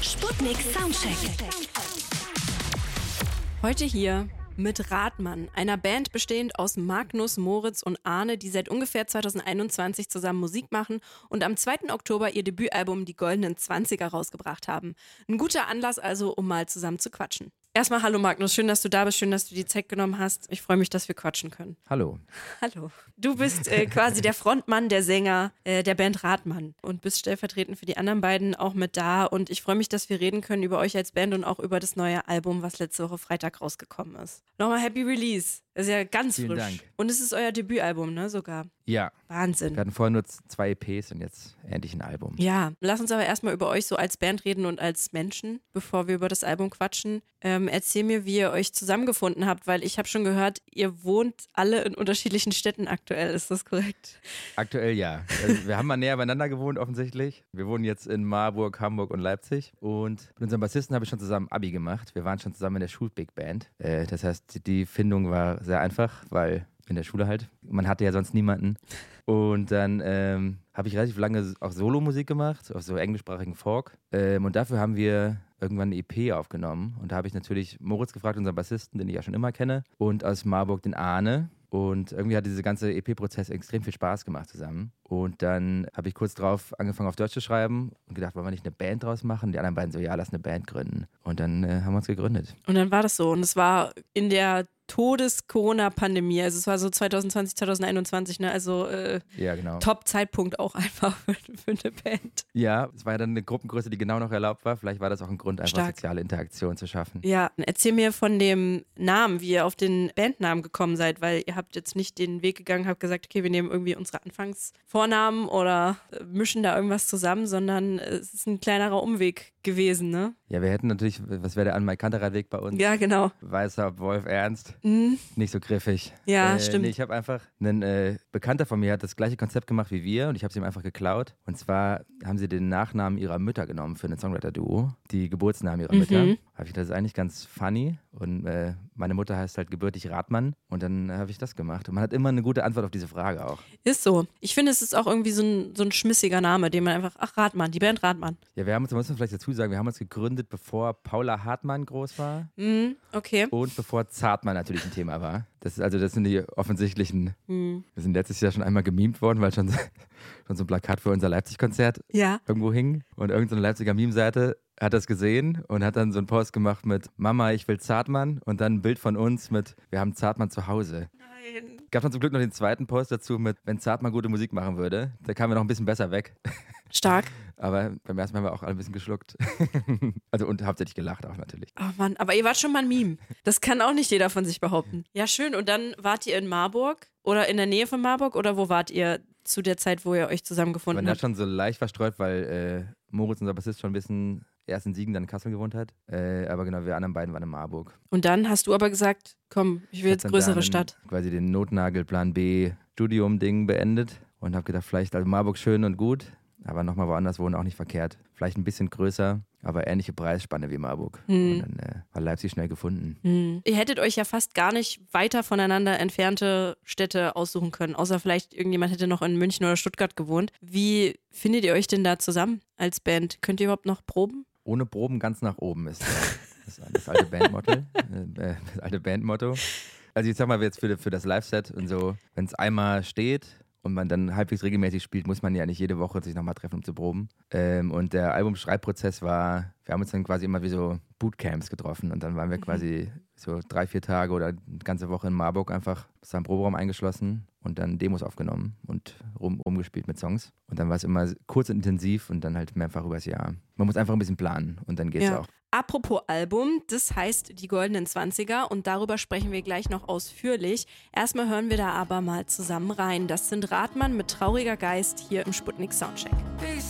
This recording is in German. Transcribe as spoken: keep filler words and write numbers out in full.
Sputnik Soundcheck. Heute hier mit Rathmann, einer Band bestehend aus Magnus, Moritz und Arne, die seit ungefähr zwanzig einundzwanzig zusammen Musik machen und am zweiten Oktober ihr Debütalbum Die Goldenen Zwanziger rausgebracht haben. Ein guter Anlass also, um mal zusammen zu quatschen. Erstmal hallo Magnus, schön, dass du da bist, schön, dass du die Zeit genommen hast. Ich freue mich, dass wir quatschen können. Hallo. Hallo. Du bist äh, quasi der Frontmann, der Sänger äh, der Band Rathmann und bist stellvertretend für die anderen beiden auch mit da. Und ich freue mich, dass wir reden können über euch als Band und auch über das neue Album, was letzte Woche Freitag rausgekommen ist. Nochmal Happy Release. Das ist ja ganz Vielen frisch. Dank. Und es ist euer Debütalbum, ne, sogar. Ja. Wahnsinn. Wir hatten vorher nur zwei E Ps und jetzt endlich ein Album. Ja, lass uns aber erstmal über euch so als Band reden und als Menschen, bevor wir über das Album quatschen. Ähm, erzähl mir, wie ihr euch zusammengefunden habt, weil ich habe schon gehört, ihr wohnt alle in unterschiedlichen Städten aktuell. Ist das korrekt? Aktuell ja. Also wir haben mal näher beieinander gewohnt offensichtlich. Wir wohnen jetzt in Marburg, Hamburg und Leipzig. Und mit unserem Bassisten habe ich schon zusammen Abi gemacht. Wir waren schon zusammen in der Schul-Big Band. Äh, das heißt, die Findung war sehr einfach, weil in der Schule halt. Man hatte ja sonst niemanden. Und dann ähm, habe ich relativ lange auch Solo-Musik gemacht, auf so englischsprachigen Folk. Ähm, und dafür haben wir irgendwann eine E P aufgenommen. Und da habe ich natürlich Moritz gefragt, unseren Bassisten, den ich ja schon immer kenne. Und aus Marburg den Arne. Und irgendwie hat dieser ganze E P-Prozess extrem viel Spaß gemacht zusammen. Und dann habe ich kurz drauf angefangen auf Deutsch zu schreiben und gedacht, wollen wir nicht eine Band draus machen? Die anderen beiden so, ja, lass eine Band gründen. Und dann äh, haben wir uns gegründet. Und dann war das so. Und es war in der Todes-Corona-Pandemie. Also es war so zwanzig zwanzig, zwanzig einundzwanzig, ne? Also äh, ja, genau. Top-Zeitpunkt auch einfach für, für eine Band. Ja, es war ja dann eine Gruppengröße, die genau noch erlaubt war. Vielleicht war das auch ein Grund, einfach Stark. Soziale Interaktion zu schaffen. Ja, erzähl mir von dem Namen, wie ihr auf den Bandnamen gekommen seid, weil ihr habt jetzt nicht den Weg gegangen, habt gesagt, okay, wir nehmen irgendwie unsere Anfangsvornamen oder mischen da irgendwas zusammen, sondern es ist ein kleinerer Umweg gewesen, ne? Ja, wir hätten natürlich, was wäre der Anmai-Kantereit-Weg bei uns? Ja, genau. Weißer Wolf Ernst. Mhm. Nicht so griffig. Ja, äh, stimmt. Nee, ich habe einfach, ein äh, Bekannter von mir hat das gleiche Konzept gemacht wie wir und ich habe es ihm einfach geklaut. Und zwar haben sie den Nachnamen ihrer Mütter genommen für ein Songwriter-Duo, die Geburtsnamen ihrer Mhm. Mütter. Habe ich das ist eigentlich ganz funny und äh, meine Mutter heißt halt gebürtig Rathmann und dann habe ich das gemacht. Und man hat immer eine gute Antwort auf diese Frage auch. Ist so. Ich finde, es ist auch irgendwie so ein, so ein schmissiger Name, den man einfach, ach, Rathmann, die Band Rathmann. Ja, wir haben uns, da muss man vielleicht dazu sagen, wir haben uns gegründet, bevor Paula Hartmann groß war. Mhm, okay. Und bevor Zartmann natürlich ein Thema war. Das ist, also das sind die offensichtlichen. Mhm. Wir sind letztes Jahr schon einmal gemimt worden, weil schon, schon so ein Plakat für unser Leipzig-Konzert Ja. irgendwo hing. Und irgendeine Leipziger Meme-Seite hat das gesehen und hat dann so einen Post gemacht mit Mama, ich will Zartmann und dann ein Bild von uns mit wir haben Zartmann zu Hause. Nein. Gab dann zum Glück noch den zweiten Post dazu mit wenn Zartmann gute Musik machen würde. Da kamen wir noch ein bisschen besser weg. Stark. Aber beim ersten Mal haben wir auch alle ein bisschen geschluckt. Also und hauptsächlich gelacht auch natürlich. Oh Mann, aber ihr wart schon mal ein Meme. Das kann auch nicht jeder von sich behaupten. Ja, schön. Und dann wart ihr in Marburg oder in der Nähe von Marburg oder wo wart ihr zu der Zeit, wo ihr euch zusammengefunden Man habt? hat schon so leicht verstreut, weil äh, Moritz, unser Bassist, schon ein bisschen erst in Siegen, dann in Kassel gewohnt hat. Äh, aber genau, wir anderen beiden waren in Marburg. Und dann hast du aber gesagt, komm, ich will Ich jetzt hab dann größere da Stadt. einen, quasi den Notnagel Plan B Studium-Ding beendet und habe gedacht, vielleicht, also Marburg schön und gut, aber nochmal woanders wohnen auch nicht verkehrt. Vielleicht ein bisschen größer, aber ähnliche Preisspanne wie Marburg. Hm. Und dann äh, war Leipzig schnell gefunden. Hm. Ihr hättet euch ja fast gar nicht weiter voneinander entfernte Städte aussuchen können, außer vielleicht irgendjemand hätte noch in München oder Stuttgart gewohnt. Wie findet ihr euch denn da zusammen als Band? Könnt ihr überhaupt noch proben? Ohne Proben ganz nach oben ist das, das alte Bandmotto. äh, das alte Bandmotto. Also ich sag mal jetzt für, für das Live-Set und so, wenn es einmal steht und man dann halbwegs regelmäßig spielt, muss man ja nicht jede Woche sich nochmal treffen, um zu proben. Ähm, und der Albumschreibprozess war, wir haben uns dann quasi immer wie so Bootcamps getroffen und dann waren wir Mhm. quasi so drei, vier Tage oder eine ganze Woche in Marburg einfach zusammen im Proberaum eingeschlossen und dann Demos aufgenommen und rum, rumgespielt mit Songs. Und dann war es immer kurz und intensiv und dann halt mehrfach übers Jahr. Man muss einfach ein bisschen planen und dann geht's Ja. auch. Apropos Album, das heißt Die Goldenen Zwanziger und darüber sprechen wir gleich noch ausführlich. Erstmal hören wir da aber mal zusammen rein. Das sind Rathmann mit Trauriger Geist hier im Sputnik Soundcheck.